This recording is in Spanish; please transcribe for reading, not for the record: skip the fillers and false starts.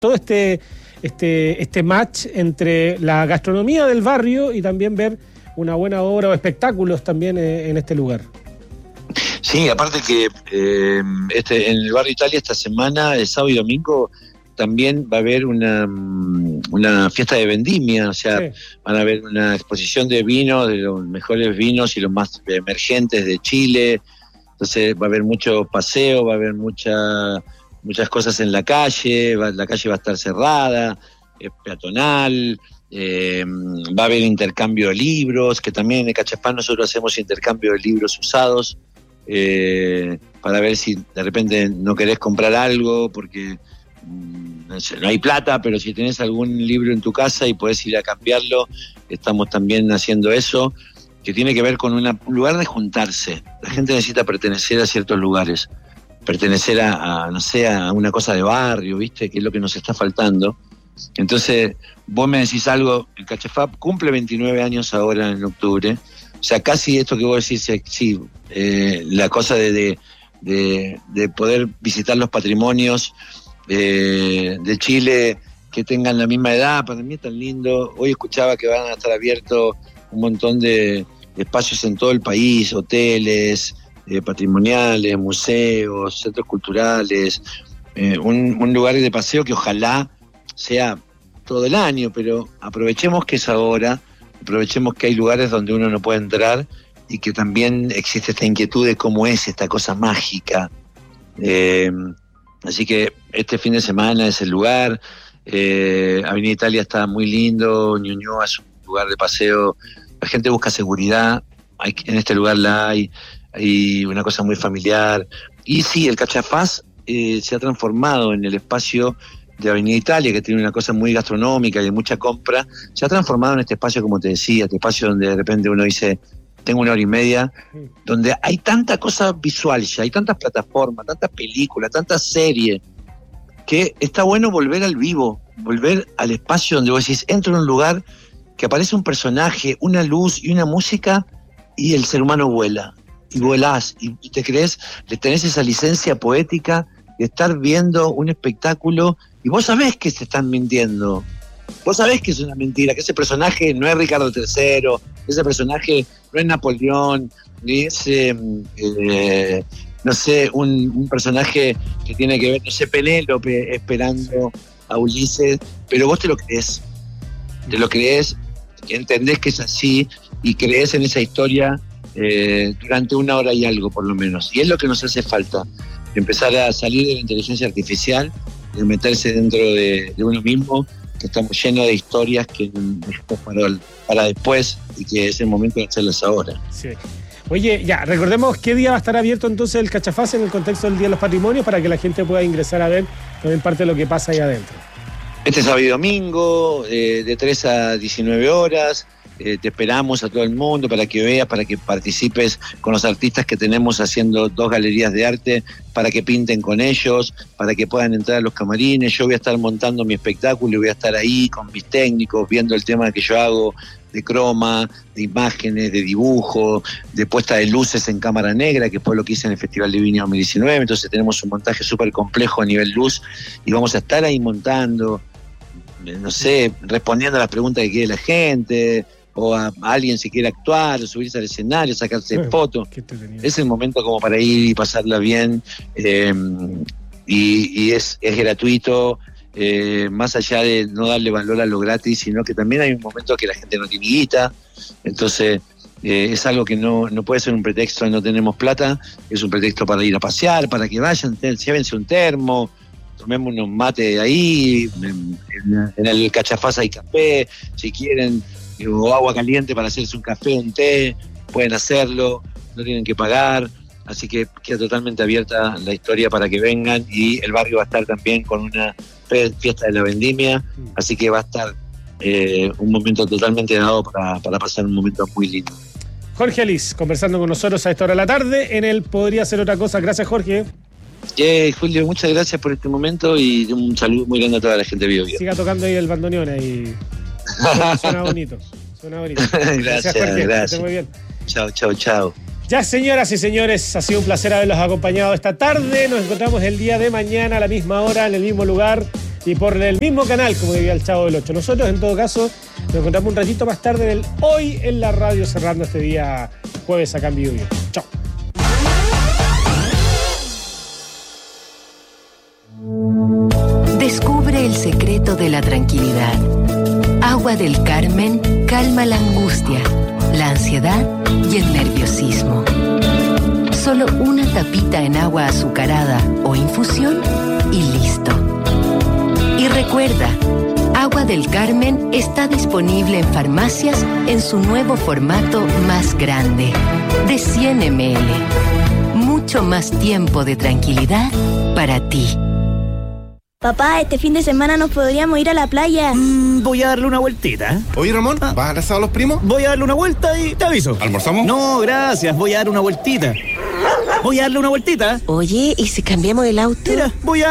todo este match entre la gastronomía del barrio y también ver una buena obra o espectáculos también en este lugar. Sí, aparte que en el barrio Italia esta semana, el sábado y domingo, también va a haber una fiesta de vendimia, o sea, sí. Van a haber una exposición de vinos, de los mejores vinos y los más emergentes de Chile. Entonces va a haber mucho paseo, va a haber muchas cosas en la calle, la calle va a estar cerrada, es peatonal, va a haber intercambio de libros, que también en el Cachafaz nosotros hacemos intercambio de libros usados, para ver si de repente no querés comprar algo porque no hay plata, pero si tenés algún libro en tu casa y podés ir a cambiarlo, estamos también haciendo eso, que tiene que ver con un lugar de juntarse. La gente necesita pertenecer a ciertos lugares, pertenecer a una cosa de barrio, ¿viste? Que es lo que nos está faltando. Entonces, vos me decís algo, el Cachafaz cumple 29 años ahora en octubre, o sea, casi esto que vos decís, sí, la cosa de poder visitar los patrimonios de Chile que tengan la misma edad, para mí es tan lindo. Hoy escuchaba que van a estar abiertos un montón de espacios en todo el país, hoteles, patrimoniales, museos, centros culturales, un lugar de paseo que ojalá sea todo el año, pero aprovechemos que es ahora, aprovechemos que hay lugares donde uno no puede entrar y que también existe esta inquietud de cómo es esta cosa mágica. Así que este fin de semana es el lugar. Avenida Italia está muy lindo, Ñuñoa es un lugar de paseo, la gente busca seguridad, en este lugar hay una cosa muy familiar. Y sí, el Cachafaz se ha transformado en el espacio de Avenida Italia, que tiene una cosa muy gastronómica y de mucha compra, se ha transformado en este espacio, como te decía, este espacio donde de repente uno dice, tengo 1 hora y media, donde hay tanta cosa visual ya, hay tantas plataformas, tantas películas, tantas series, que está bueno volver al vivo, volver al espacio donde vos decís, entro en un lugar que aparece un personaje, una luz y una música, y el ser humano vuela, y volás, y te crees, le tenés esa licencia poética de estar viendo un espectáculo, y vos sabés que se están mintiendo, vos sabés que es una mentira, que ese personaje no es Ricardo III, ese personaje no es Napoleón, ni es, no sé, un personaje que tiene que ver, no sé, Penélope esperando a Ulises, pero vos te lo crees, entendés que es así y crees en esa historia durante 1 hora y algo por lo menos, y es lo que nos hace falta, empezar a salir de la inteligencia artificial, de meterse dentro de uno mismo, que estamos llenos de historias que para después y que es el momento de hacerlas ahora. Sí. Oye, ya, recordemos qué día va a estar abierto entonces el Cachafaz en el contexto del Día de los Patrimonios para que la gente pueda ingresar a ver también parte de lo que pasa ahí adentro. Este sábado y domingo, de 3 a 19 horas, te esperamos a todo el mundo para que veas, para que participes con los artistas que tenemos haciendo 2 galerías de arte, para que pinten con ellos, para que puedan entrar a los camarines. Yo voy a estar montando mi espectáculo y voy a estar ahí con mis técnicos, viendo el tema que yo hago de croma, de imágenes, de dibujo, de puesta de luces en cámara negra, que fue lo que hice en el Festival de Viña 2019. Entonces tenemos un montaje súper complejo a nivel luz y vamos a estar ahí montando, no sé, respondiendo a las preguntas que quiere la gente, o a alguien si quiere actuar, o subirse al escenario, sacarse fotos. Es el momento como para ir y pasarla bien, y es gratuito, más allá de no darle valor a lo gratis, sino que también hay un momento que la gente no tiene guita, entonces es algo que no puede ser un pretexto de no tenemos plata, es un pretexto para ir a pasear, para que vayan, llévense un termo, tomemos unos mates ahí, en el Cachafaz hay café, si quieren, o agua caliente para hacerse un café, un té, pueden hacerlo, no tienen que pagar, así que queda totalmente abierta la historia para que vengan, y el barrio va a estar también con una fiesta de la vendimia, así que va a estar un momento totalmente dado para pasar un momento muy lindo. Jorge Alice, conversando con nosotros a esta hora de la tarde en el Podría Ser Otra Cosa. Gracias, Jorge. Julio, muchas gracias por este momento y un saludo muy grande a toda la gente de Biobío. Siga tocando ahí el bandoneón ahí. Suena bonito. Gracias, Jorge. Gracias. Muy bien. Chao. Ya, señoras y señores, ha sido un placer haberlos acompañado esta tarde. Nos encontramos el día de mañana a la misma hora, en el mismo lugar. y por el mismo canal, como diría el Chavo del 8. Nosotros, en todo caso, nos encontramos un ratito más tarde en el Hoy en la Radio, cerrando este día jueves acá en Biobío. Chao. Descubre el secreto de la tranquilidad. Agua del Carmen calma la angustia, la ansiedad y el nerviosismo. Solo una tapita en agua azucarada o infusión y listo. Y recuerda, Agua del Carmen está disponible en farmacias en su nuevo formato más grande, de 100 ml. Mucho más tiempo de tranquilidad para ti. Papá, este fin de semana nos podríamos ir a la playa. Voy a darle una vueltita. Oye, Ramón, ¿vas a abrazar a los primos? Voy a darle una vuelta y te aviso. ¿Almorzamos? No, gracias. Voy a darle una vueltita. Voy a darle una vueltita. Oye, ¿y si cambiamos el auto? Mira, voy a